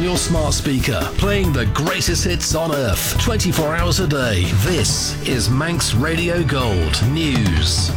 on your smart speaker, playing the greatest hits on earth, 24 hours a day. This is Manx Radio Gold News.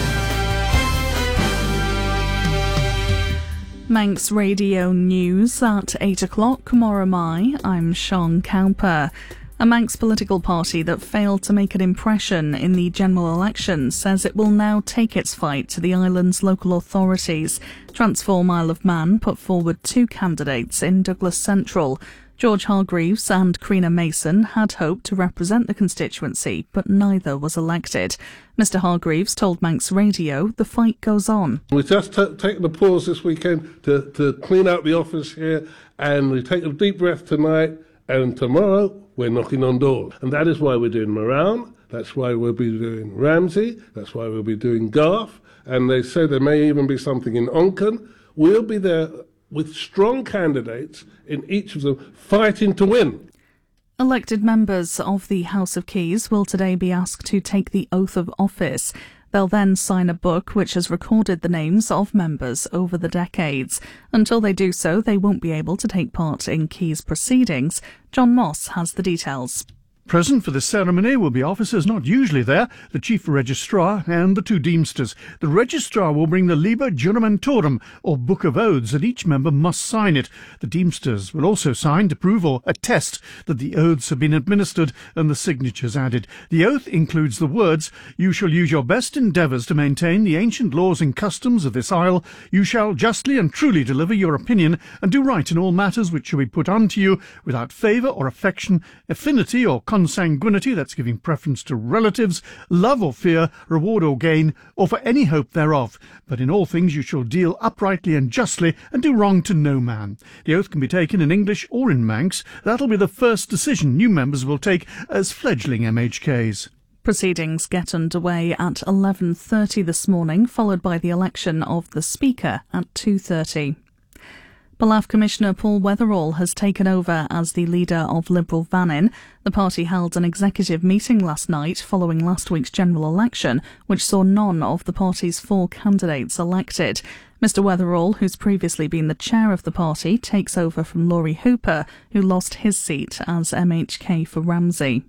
Manx Radio News at 8 o'clock. Moromai. I'm Sean Cowper. A Manx political party that failed to make an impression in the general election says it will now take its fight to the island's local authorities. Transform Isle of Man put forward two candidates in Douglas Central. George Hargreaves and Creena Mason had hoped to represent the constituency, but neither was elected. Mr Hargreaves told Manx Radio the fight goes on. We've just taken a pause this weekend to clean out the office here, and we take a deep breath tonight, and tomorrow we're knocking on doors. And that is why we're doing Moran, that's why we'll be doing Ramsey, that's why we'll be doing Garth, and they say there may even be something in Onken. We'll be there with strong candidates in each of them fighting to win. Elected members of the House of Keys will today be asked to take the oath of office. They'll then sign a book which has recorded the names of members over the decades. Until they do so, they won't be able to take part in Keys proceedings. John Moss has the details. Present for the ceremony will be officers not usually there, the Chief Registrar and the two Deemsters. The Registrar will bring the Liber Juramentorum, or Book of Oaths, and each member must sign it. The Deemsters will also sign to prove or attest that the oaths have been administered and the signatures added. The oath includes the words, "You shall use your best endeavours to maintain the ancient laws and customs of this isle. You shall justly and truly deliver your opinion and do right in all matters which shall be put unto you without favour or affection, affinity or consanguinity," that's giving preference to relatives, "love or fear, reward or gain, or for any hope thereof. But in all things you shall deal uprightly and justly, and do wrong to no man." The oath can be taken in English or in Manx. That'll be the first decision new members will take as fledgling MHKs. Proceedings get underway at 11:30 this morning, followed by the election of the Speaker at 2:30. Ballaugh Commissioner Paul Weatherall has taken over as the leader of Liberal Vannin. The party held an executive meeting last night following last week's general election, which saw none of the party's four candidates elected. Mr Weatherall, who's previously been the chair of the party, takes over from Laurie Hooper, who lost his seat as MHK for Ramsey.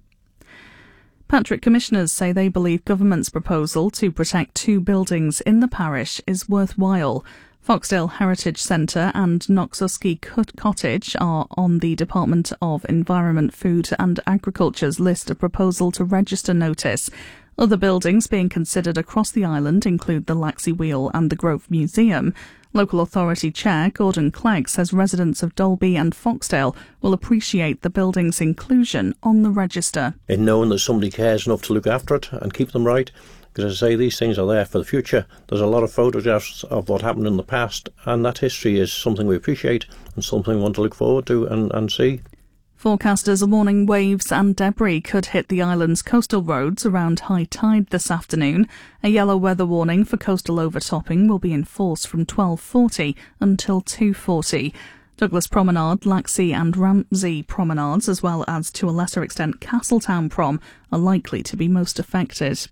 Patrick commissioners say they believe government's proposal to protect two buildings in the parish is worthwhile. Foxdale Heritage Centre and Noxusky Cottage are on the Department of Environment, Food and Agriculture's list of proposal to register notice. Other buildings being considered across the island include the Laxey Wheel and the Grove Museum. Local Authority Chair Gordon Clegg says residents of Dalby and Foxdale will appreciate the building's inclusion on the register. In knowing that somebody cares enough to look after it and keep them right, because as I say, these things are there for the future. There's a lot of photographs of what happened in the past, and that history is something we appreciate and something we want to look forward to and see. Forecasters are warning waves and debris could hit the island's coastal roads around high tide this afternoon. A yellow weather warning for coastal overtopping will be in force from 12:40 until 2:40. Douglas Promenade, Laxey and Ramsey promenades, as well as to a lesser extent Castletown Prom, are likely to be most affected.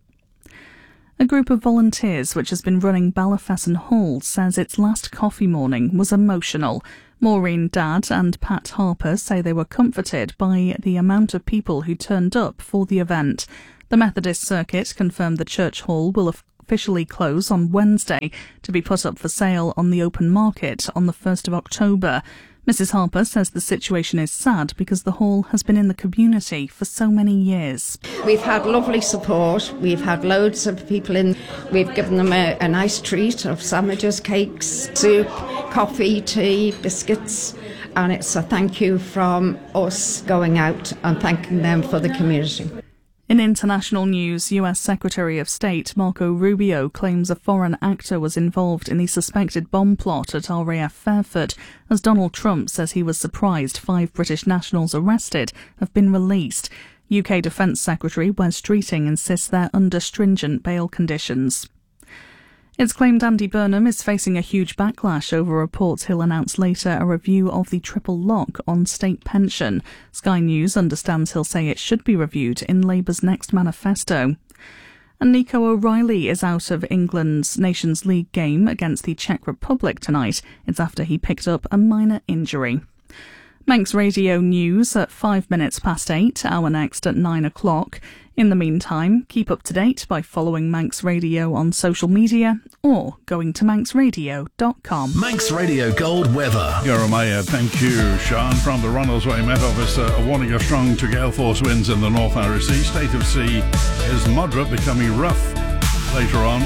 A group of volunteers which has been running Ballafesson Hall says its last coffee morning was emotional. Maureen Dadd and Pat Harper say they were comforted by the amount of people who turned up for the event. The Methodist Circuit confirmed the church hall will officially close on Wednesday to be put up for sale on the open market on the 1st of October. Mrs Harper says the situation is sad because the hall has been in the community for so many years. We've had lovely support. We've had loads of people in. We've given them a nice treat of sandwiches, cakes, soup, coffee, tea, biscuits. And it's a thank you from us going out and thanking them for the community. In international news, US Secretary of State Marco Rubio claims a foreign actor was involved in the suspected bomb plot at RAF Fairford, as Donald Trump says he was surprised 5 British nationals arrested have been released. UK Defence Secretary Wes Streeting insists they're under stringent bail conditions. It's claimed Andy Burnham is facing a huge backlash over reports he'll announce later a review of the triple lock on state pension. Sky News understands he'll say it should be reviewed in Labour's next manifesto. And Nico O'Reilly is out of England's Nations League game against the Czech Republic tonight. It's after he picked up a minor injury. Manx Radio News at 5 minutes past 8, our next at 9 o'clock. In the meantime, keep up to date by following Manx Radio on social media or going to manxradio.com. Manx Radio Gold weather. Jeremiah, thank you. Sean from the Ronaldsway Met Office, a warning of strong to gale force winds in the North Irish Sea. State of sea is moderate, becoming rough later on.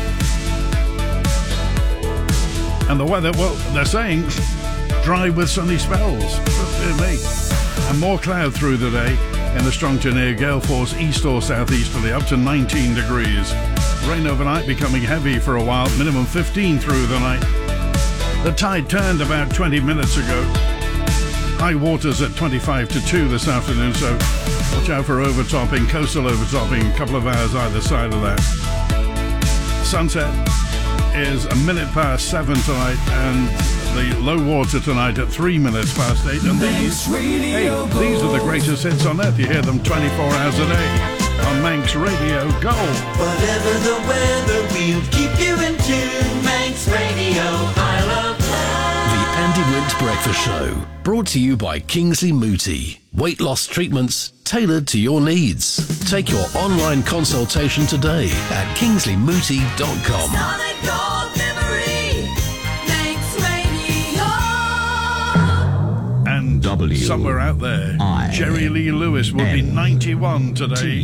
And the weather, well, they're saying dry with sunny spells. Dear me. And more cloud through the day in the strong to near gale force east or southeasterly, up to 19 degrees. Rain overnight becoming heavy for a while, minimum 15 through the night. The tide turned about 20 minutes ago. High waters at 25 to 2 this afternoon, so watch out for overtopping, coastal overtopping, a couple of hours either side of that. Sunset is a minute past 7 tonight, and the low water tonight at 3 minutes past 8. And these are the greatest hits on earth. You hear them 24 hours a day on Manx Radio Gold. Whatever the weather, we'll keep you in tune. Manx Radio, I love The Andy Wint Breakfast Show, brought to you by Kingsley Mooti. Weight loss treatments tailored to your needs. Take your online consultation today at kingsleymooti.com. Solid gold memory, Manx Radio. And somewhere out there, Jerry Lee Lewis will be 91 today.